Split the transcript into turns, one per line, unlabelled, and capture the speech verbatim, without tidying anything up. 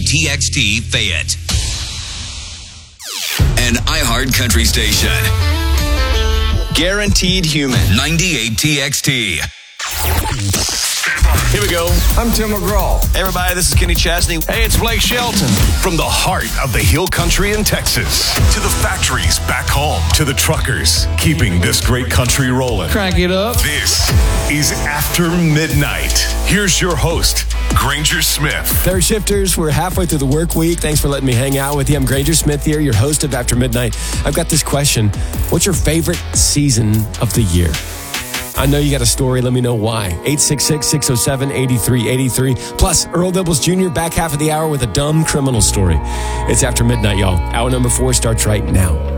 T X T Fayette. An iHeart Country station.
Guaranteed human.
ninety-eight T X T.
Here we go.
I'm Tim McGraw.
Hey, everybody, this is Kenny Chesney.
Hey, it's Blake Shelton.
From the heart of the hill country in Texas to the factories back home to the truckers keeping this great country rolling.
Crank it up.
This is After Midnight. Here's your host, Granger Smith.
Third shifters, we're halfway through the work week. Thanks for letting me hang out with you. I'm Granger Smith here, your host of After Midnight. I've got this question. What's your favorite season of the year? I know you got a story. Let me know why. eight six six, six oh seven, eight three eight three. Plus, Earl Dibbles Junior back half of the hour with a dumb criminal story. It's After Midnight, y'all. Hour number four starts right now.